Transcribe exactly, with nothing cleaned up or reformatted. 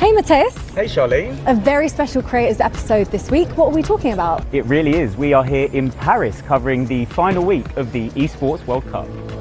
Hey Mateus. Hey Charlene. A very special Creators episode this week. What are we talking about? It really is. We are here in Paris covering the final week of the Esports World Cup.